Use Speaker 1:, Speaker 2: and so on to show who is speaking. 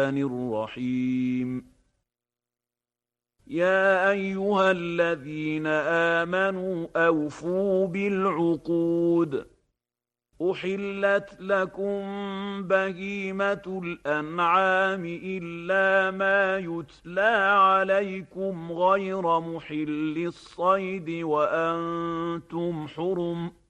Speaker 1: الرحيم يا أيها الذين آمنوا أوفوا بالعقود أحلت لكم بهيمة الأنعام إلا ما يتلى عليكم غير محل الصيد وأنتم حرم